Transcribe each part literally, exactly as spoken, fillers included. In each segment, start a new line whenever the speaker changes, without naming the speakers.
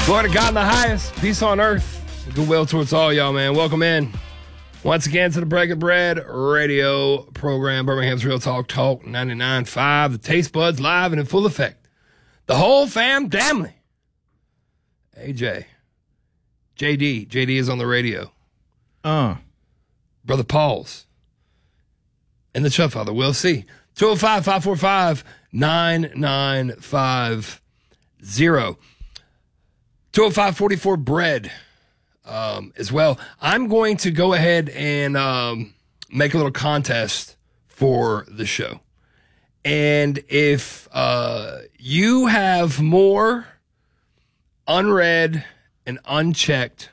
Glory to God in the highest, peace on earth, goodwill towards all y'all, man. Welcome in once again to the Breaking Bread radio program, Birmingham's Real Talk Talk ninety-nine point five. The taste buds live and in full effect. The whole fam damnly. A J. J D. J D is on the radio.
Uh.
Brother Paul's. And the Chubb Father. We'll see. two oh five, five four five, nine nine five zero. two oh five, forty-four bread um, as well. I'm going to go ahead and um, make a little contest for the show. And if uh, you have more unread and unchecked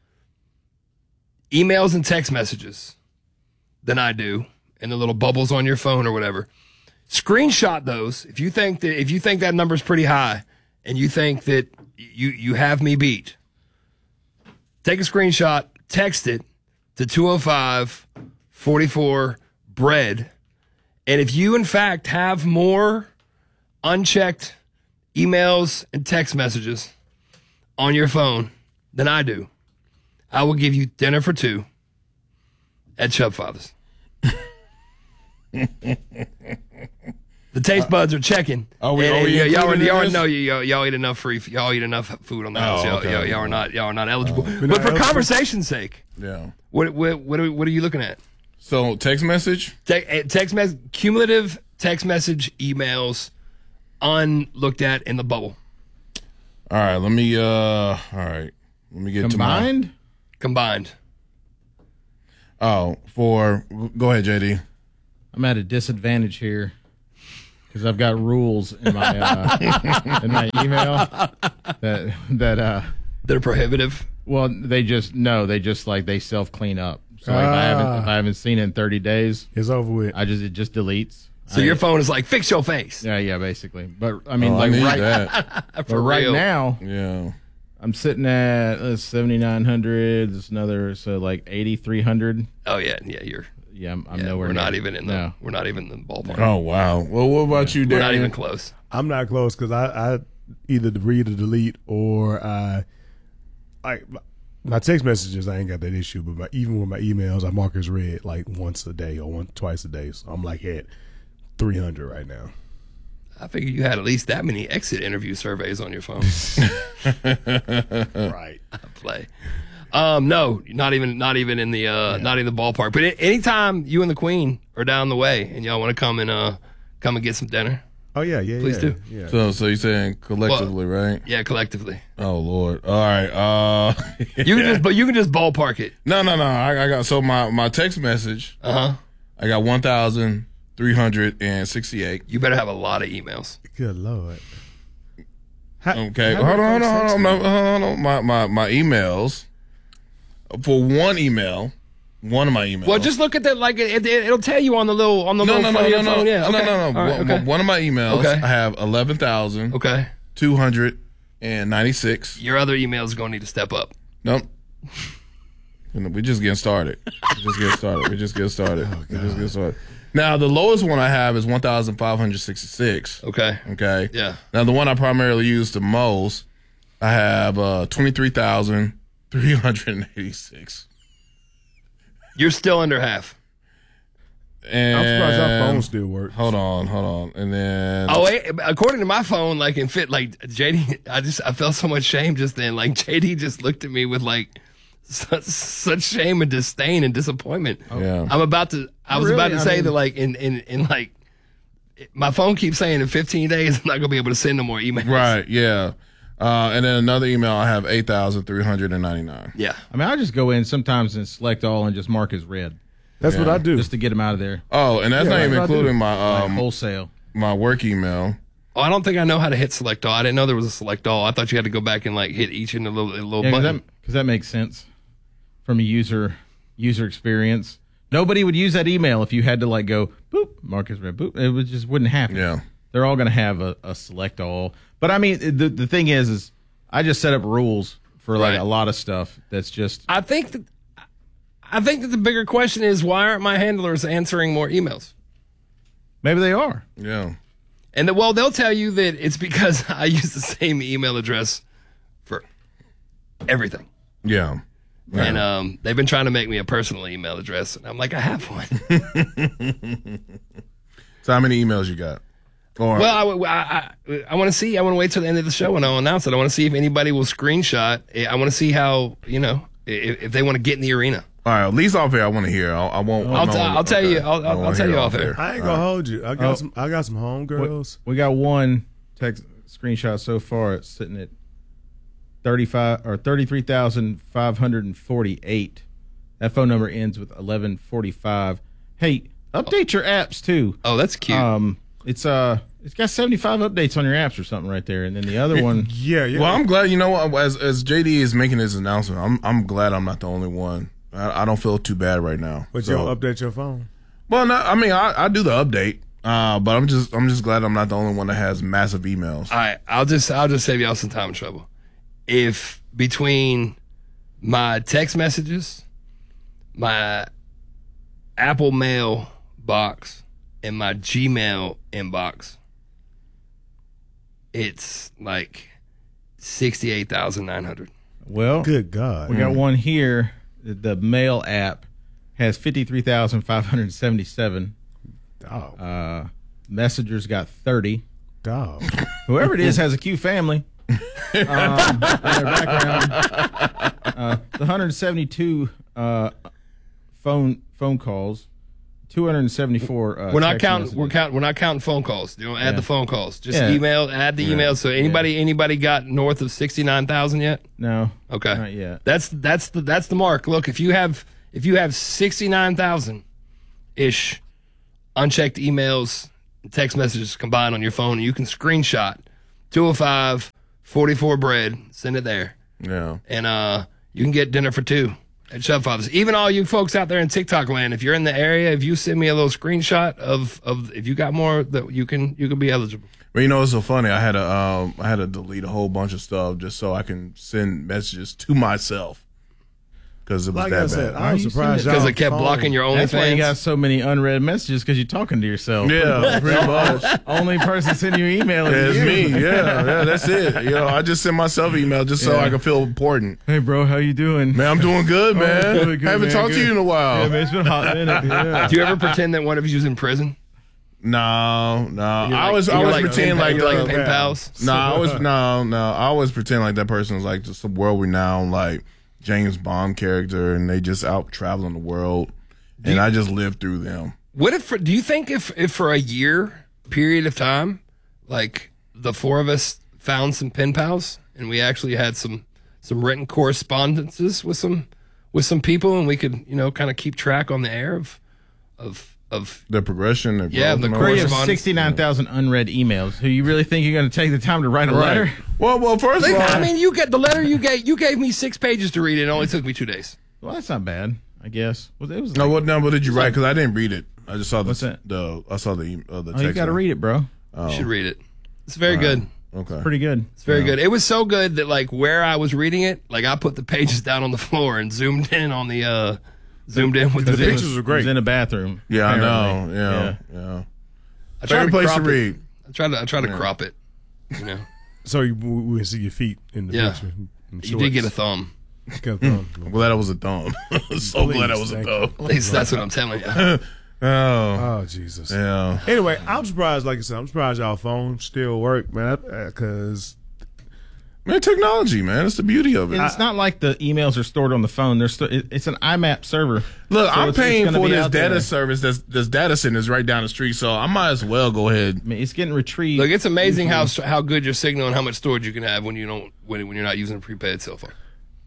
emails and text messages than I do, and the little bubbles on your phone or whatever, screenshot those. If you think that if you think that number's pretty high and you think that you you have me beat, take a screenshot, text it to two oh five, forty-four bread. And if you in fact have more unchecked emails and text messages on your phone than I do, I will give you dinner for two at Chubb Father's. The taste buds are checking.
Oh, we,
and,
are we
and, y'all, y'all, y'all
this?
know you, y'all, y'all eat enough free. Y'all eat enough food on the house.
Oh,
Y'all,
okay.
y'all, y'all are not. Y'all are not eligible.
Uh,
but
not
for
eligible.
conversation's sake,
Yeah.
what what what are, what are you looking at?
So text message.
Te- text message, cumulative text message emails, unlooked at in the bubble.
All right. Let me. Uh. All right. Let me get
Combined?
to my
Combined.
Oh, for go ahead, J D.
I'm at a disadvantage here because I've got rules in my uh, in my email that that uh
They're prohibitive.
well they just no they just like they self clean up. So like, if I haven't if I haven't seen it in thirty days,
It's over with.
I just it just deletes.
So
I,
your phone is like, fix your face.
yeah yeah basically. But I mean
Oh,
like
I need
right
that.
but
For
right
real.
now
Yeah.
I'm sitting at uh, seventy-nine hundred. There's another so like eighty-three hundred.
Oh yeah, yeah. You're.
Yeah, I'm, I'm
Yeah,
nowhere.
we're
near.
not even in the.
No.
We're not even in the ballpark.
Oh wow. Well, what about you,
We're
Darren?
not even close.
I'm not close because I, I either read or delete or I, I my text messages. I ain't got that issue, but my, even with my emails, I mark as read like once a day or one twice a day. So I'm like at three hundred right now.
I figured you had at least that many exit interview surveys on your phone.
Right.
I play. Um, no, not even, not even in the, uh, not in the ballpark. But a- anytime you and the Queen are down the way and y'all want to come and uh, come and get some dinner,
Oh yeah, yeah,
Please
yeah,
do.
Yeah.
So, so you're saying collectively, right?
yeah, collectively,
Oh Lord. All right. Uh.
you can just, but you can just ballpark it.
No, no, no. I, I got so my my text message.
Uh huh.
I got one thousand three hundred and sixty-eight.
You better have a lot of emails.
Good Lord.
Okay, hold on, hold on, hold on, hold on, hold on. My, my, my emails, for one email, one of my emails.
Well, just look at that. Like it, it, it'll tell you on the little, on the
no,
little
no,
front
no,
of
no,
your
no,
phone. Yeah.
no,
Okay.
no, no,
All right,
one,
okay.
one of my emails,
Okay.
I have eleven thousand
Okay.
two hundred ninety-six.
Your other emails are gonna need to step up.
Nope. You know, we just getting started. We just getting started. We just getting started.
Oh,
we just getting started. Now, the lowest one I have is one thousand five hundred sixty-six.
Okay.
Okay.
Yeah.
Now, the one I primarily use the most, I have uh, twenty-three thousand three hundred eighty-six.
You're still under half.
And
I'm surprised our phone still works.
Hold on, hold on, and then
Oh, wait, according to my phone, like in fit, like J D, I just I felt so much shame just then. Like J D just looked at me with like such, such shame and disdain and disappointment.
yeah,
I'm about to. I was
Really?
about to
I
say
mean-
that like in in in like my phone keeps saying in fifteen days I'm not gonna be able to send no more emails.
right, yeah, uh, and then another email I have eight thousand three hundred and ninety-nine.
Yeah.
I mean, I just go in sometimes and select all and just mark as red
That's what I do.
just to get them out of there.
Oh, and that's
Yeah,
not
that's
even
what I do.
including my
Like
um
wholesale.
my work email.
Oh, I don't think I know how to hit select all. I didn't know there was a select all. I thought you had to go back and like hit each and a little a little
Yeah, because
button.
that, 'cause that makes sense from a user user experience. Nobody would use that email if you had to like go boop, mark as red, boop. It would just wouldn't happen.
Yeah.
They're all going to have a, a select all. But I mean, the the thing is, is I just set up rules for like
Right.
a lot of stuff. That's just
I think that I think that the bigger question is why aren't my handlers answering more emails?
maybe they are.
Yeah.
And the, well, they'll tell you that it's because I use the same email address for everything.
Yeah. yeah.
And um, they've been trying to make me a personal email address. And I'm like, I have one.
So how many emails you got? Or,
Well, I, I, I, I want to see. I want to wait till the end of the show and I'll announce it. I want to see if anybody will screenshot. I want to see how, you know, if, if they want to get in the arena.
all right, at least off air, I want to hear. I, I won't.
I'll,
I
t- I'll tell
okay.
you. I'll,
I
I'll,
wanna
I'll tell
hear
you off air.
I ain't gonna hold you. I got
Oh.
some. I got some homegirls.
We got one text screenshot so far. It's sitting at thirty-five or thirty-three thousand five hundred and forty-eight. That phone number ends with eleven forty-five. Hey, update your apps too.
Oh, that's cute.
Um, it's uh, it's got seventy-five updates on your apps or something right there, and then the other one.
Yeah, yeah.
Well, I'm glad. You know what? As as J D is making his announcement, I'm I'm glad I'm not the only one. I, I don't feel too bad right now.
but
So-
you don't update your phone.
Well, no, I mean, I, I do the update, uh, but I'm just I'm just glad I'm not the only one that has massive emails.
All right, I'll just I'll just save y'all some time and trouble. If between my text messages, my Apple Mail box, and my Gmail inbox, it's like sixty-eight thousand nine hundred.
Well,
Good God.
we got one here. The, the mail app has fifty-three thousand five hundred seventy-seven.
Dog.
Uh, Messenger's got thirty.
Dog.
Whoever it is has a Q family. um, in their background. Uh, the one hundred seventy-two uh, phone phone calls, two hundred seventy-four. Uh,
We're not
text
counting.
messages.
We're counting. We're not counting phone calls. You don't add
Yeah.
the phone calls. Just
Yeah.
email. Add the email. So anybody anybody got north of sixty-nine thousand yet?
No.
Okay.
Not yet.
That's that's the that's the mark. Look, if you have if you have sixty-nine thousand ish unchecked emails, and text messages combined on your phone, you can screenshot two oh five forty-four bread, send it there,
Yeah.
and uh, you can get dinner for two at Chub Fathers. Even all you folks out there in TikTok land, if you're in the area, if you send me a little screenshot of of if you got more, that you can you can be eligible.
But you know, it's so funny. I had to um I had to delete a whole bunch of stuff just so I can send messages to myself because it was
Like
that
I said,
bad.
I was
you
surprised
sending
Because
y'all
it kept
phone-
blocking your
That's why you
OnlyFans.
got so many unread messages because you're talking to yourself.
Yeah, pretty much.
Only person sending you email is
Yeah, it's
you.
me. Yeah, yeah, that's it. You know, I just send myself an email just so
Yeah.
I can feel important.
Hey, bro, how you doing?
Man, I'm doing good, man.
good, good,
haven't
man,
talked to
good.
you in a while.
Yeah, man, it's been a hot minute. Yeah.
Do you ever pretend that one of you's in prison?
No, no. I
You're
was,
like-
I
you're
was
like
pretend
pen-
like,
you're like
uh,
pen pals.
No, I was no, no. I always pretend like that person was like just a world renowned like James Bond character, and they just out traveling the world, and
you-
I just lived through them.
What if? Do you think if if for a year period of time, like the four of us found some pen pals, and we actually had some some written correspondences with some with some people, and we could you know kind of keep track on the air of of of
The progression, the
Yeah,
growth
the
and all
Where you
that.
have
Correspondence.
sixty-nine thousand unread emails. Who you really think you're going to take the time to write a letter?
Right. Well, well, first of
Like,
all,
I mean, you get the letter you gave. You gave me six pages to read. It only took me two days.
Well, that's not bad, I guess. Well, it was
no,
like-
what number did you write? Because I didn't read it. I just saw the
What's that?
the I saw the e- uh, the
oh,
text.
you got to read it, bro.
You should read it. It's very good.
Okay.
Pretty good.
It's very good. It was so good that like where I was reading it, like I put the pages down on the floor and zoomed in on the uh zoomed in with the
The
pictures.
pictures were
It
great.
was in a bathroom.
Yeah, I know.
apparently.
Yeah, yeah.
I tried
Favorite place to
crop it.
read.
I tried to I tried to crop it. You know.
So you, we we see your feet in the
Yeah.
picture. in
You did get a thumb.
a. Got a thumb.
I'm glad I was a thumb. so glad I was a
thank
thumb.
At least that's what I'm telling you.
Oh,
Oh Jesus.
yeah.
Anyway, I'm surprised. Like I said, I'm surprised y'all phones still work, man. Because
Man, technology, man. It's the beauty of it.
And it's not like the emails are stored on the phone. They're sto- it, it's an I MAP server.
Look,
So
I'm
it's- it's
paying
gonna
for
be
this
out
data
there.
service. That's this data center is right down the street, so I might as well go ahead.
I mean, it's getting retrieved.
Look, it's amazing how how good your signal and how much storage you can have when you don't when when you're not using a prepaid cell phone.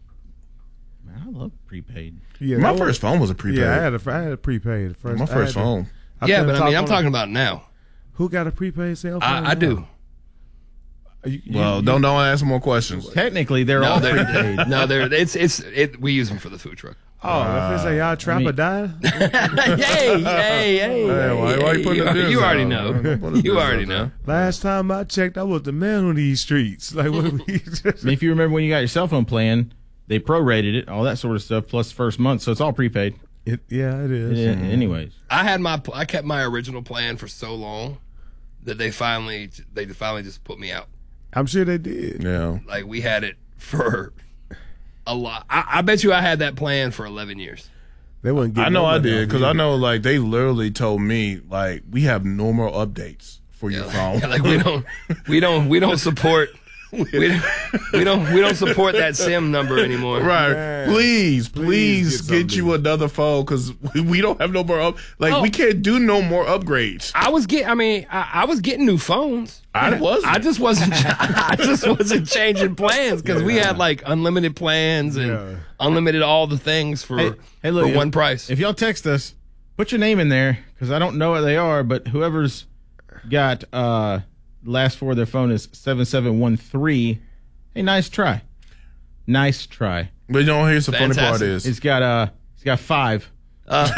Man, I love prepaid.
yeah,
My
that was-
first phone was a prepaid.
Yeah, I had a I had a prepaid. First,
My
I
first
had to-
phone.
I
yeah,
couldn't
but I mean,
talk
I'm
on
talking
it.
about now.
Who got a prepaid cell phone?
I, I
now?
do.
You- you-
Well,
you-
don't don't ask more questions.
Technically, they're
No,
all
they're,
prepaid.
no, they're it's it's it. We use them for the food truck.
Oh, if they say y'all trap
I mean-
or die,
hey, hey, hey,
Hey, why, why you putting
you,
the business
you already
out?
know.
Don't put the
You already
business out
know.
last time I checked, I was the man on these streets. Like, what we just,
I mean, if you remember when you got your cell phone plan, they prorated it, all that sort of stuff, plus first month, so it's all prepaid.
it, yeah, it is.
Yeah, anyways,
I had my I kept my original plan for so long that they finally they finally just put me out.
I'm sure they did.
Yeah.
Like we had it for a lot. I, I bet you I had that plan for eleven years.
They wouldn't get
I know
no
I
money
did
off
because
me.
I know like they literally told me like we have no more updates for your phone.
Yeah, like we don't, we don't, we don't support. We, we don't we don't support that SIM number anymore.
Right.
Man,
please,
please
please
get
get, you
something.
another phone because we, we don't have no more up. Like
Oh.
we can't do no more upgrades.
I was get. I mean, I, I was getting new phones.
I wasn't.
I just wasn't. I just wasn't changing plans because we had like unlimited plans and
Yeah.
unlimited all the things for,
Hey, hey, look,
for
if-
one price.
If y'all text us, put your name in there because I don't know what they are, but whoever's got uh last four of their phone is seven seven one three. Hey, nice try. Nice try.
But you know, here's the funny part
Fantastic.
is
It's got uh it's got five.
Is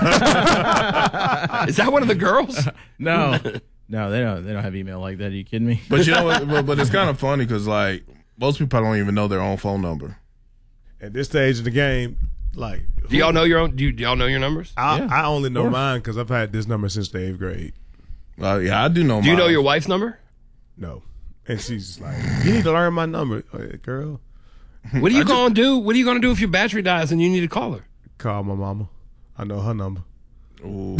that one of the girls?
No. No, they don't they don't have email like that. Are you kidding me?
But you know, what, but, but it's kind of funny because like most people don't even know their own phone number.
At this stage of the game, like
Do y'all know your own? Do, you, do y'all know your numbers?
I,
Yeah,
I only know mine because I've had this number since the eighth grade.
Uh, yeah, I do know.
Do you know
mine.
your wife's number?
No, and she's just like, you need to learn my number, uh, girl.
What are you gonna do? What are you gonna do if your battery dies and you need to call her?
Call my mama. I know her number.
Ooh.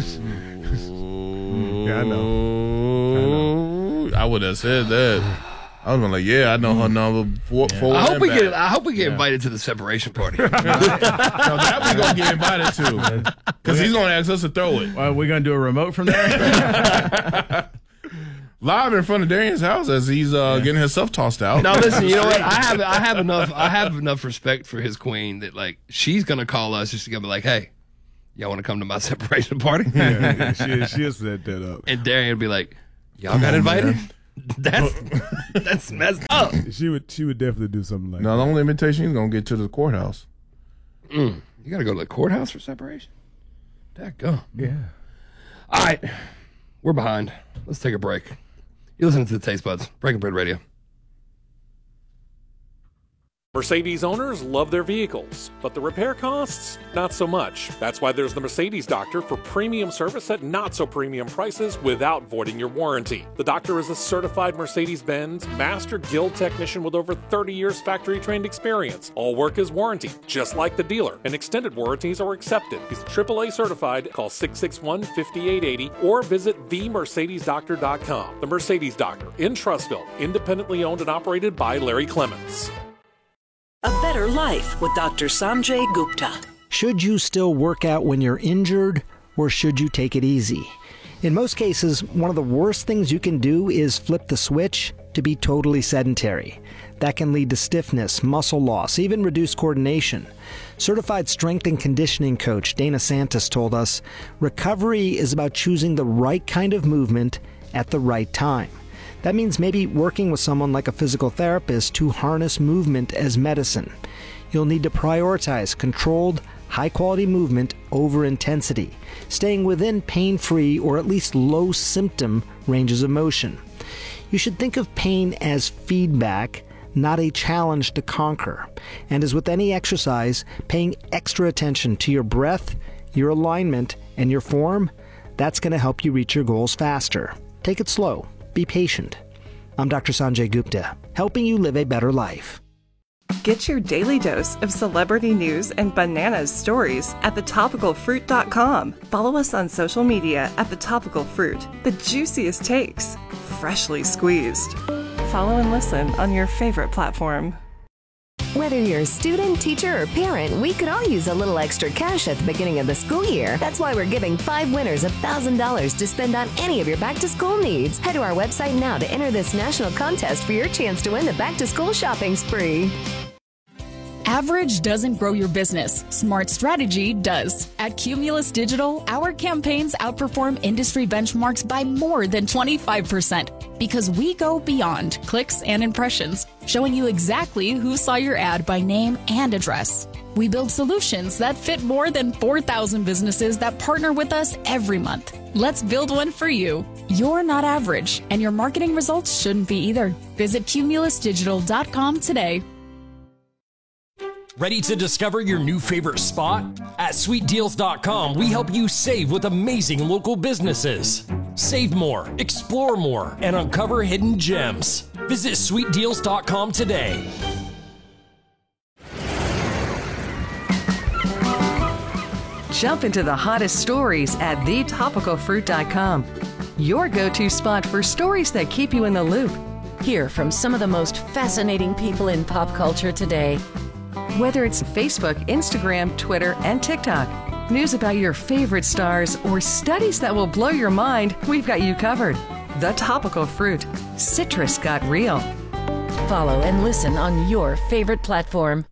Yeah, I know.
I would have said that. I was gonna like, yeah, I know her number. For, for
I hope we
back.
get. I hope we get invited to the separation party.
No, that we gonna get invited to because he's gonna ask us to throw it
Are we gonna do a remote from there?
live in front of Darian's house as he's uh, getting his stuff tossed out.
Now listen, you know what? I have I have enough I have enough respect for his queen that like she's gonna call us just to be like, hey, y'all want to come to my separation party?
Yeah, yeah, she she'll set that up.
And Darian would be like, y'all got invited? That's that's messed up.
She would she would definitely do something like
No,
that.
the only invitation he's gonna get to the courthouse.
You gotta go to the courthouse for separation? That go.
Yeah.
All right, we're behind. Let's take a break. You listen to the Taste Buds, Breaking Bread Radio.
Mercedes owners love their vehicles, but the repair costs, not so much. That's why there's the Mercedes Doctor for premium service at not so premium prices without voiding your warranty. The Doctor is a certified Mercedes-Benz Master Guild technician with over thirty years factory trained experience. All work is warranted, just like the dealer, and extended warranties are accepted. He's triple A certified. Call six six one, five eight eight zero or visit the mercedes doctor dot com. The Mercedes Doctor in Trussville, independently owned and operated by Larry Clements.
A Better Life with Doctor Sanjay Gupta.
Should you still work out when you're injured, or should you take it easy? In most cases, one of the worst things you can do is flip the switch to be totally sedentary. That can lead to stiffness, muscle loss, even reduced coordination. Certified strength and conditioning coach Dana Santos told us, recovery is about choosing the right kind of movement at the right time. That means maybe working with someone like a physical therapist to harness movement as medicine. You'll need to prioritize controlled, high-quality movement over intensity, staying within pain-free or at least low-symptom ranges of motion. You should think of pain as feedback, not a challenge to conquer. And as with any exercise, paying extra attention to your breath, your alignment, and your form, that's going to help you reach your goals faster. Take it slow. Be patient. I'm Doctor Sanjay Gupta, helping you live a better life.
Get your daily dose of celebrity news and bananas stories at the topical fruit dot com. Follow us on social media at The Topical Fruit. The juiciest takes, freshly squeezed. Follow and listen on your favorite platform.
Whether you're a student, teacher, or parent, we could all use a little extra cash at the beginning of the school year. That's why we're giving five winners one thousand dollars to spend on any of your back-to-school needs. Head to our website now to enter this national contest for your chance to win the back-to-school shopping spree.
Average doesn't grow your business. Smart strategy does. At Cumulus Digital, our campaigns outperform industry benchmarks by more than twenty-five percent because we go beyond clicks and impressions, showing you exactly who saw your ad by name and address. We build solutions that fit more than four thousand businesses that partner with us every month. Let's build one for you. You're not average, and your marketing results shouldn't be either. Visit cumulus digital dot com today.
Ready to discover your new favorite spot? At sweet deals dot com, we help you save with amazing local businesses. Save more, explore more, and uncover hidden gems. Visit sweet deals dot com today.
Jump into the hottest stories at the topical fruit dot com. Your go-to spot for stories that keep you in the loop.
Hear from some of the most fascinating people in pop culture today.
Whether it's Facebook, Instagram, Twitter, and TikTok, news about your favorite stars, or studies that will blow your mind, we've got you covered. The Topical Fruit. Citrus got real.
Follow and listen on your favorite platform.